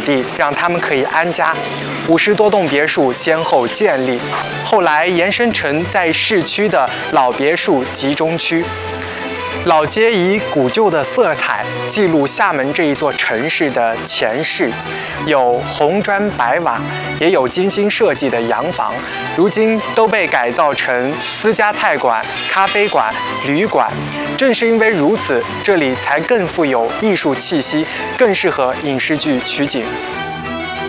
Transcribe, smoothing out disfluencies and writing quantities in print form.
地，让他们可以安家。50多栋别墅先后建立，后来延伸成在市区的老别墅集中区。老街以古旧的色彩记录厦门这一座城市的前世，有红砖白瓦，也有精心设计的洋房，如今都被改造成私家菜馆、咖啡馆、旅馆。正是因为如此，这里才更富有艺术气息，更适合影视剧取景。